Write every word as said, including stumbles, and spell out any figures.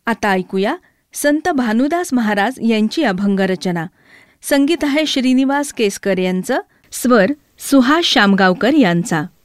आता ऐकूया संत भानुदास महाराज यांची अभंगरचना. संगीत आहे श्रीनिवास केसकर यांचं, स्वर सुहास शामगावकर यांचा.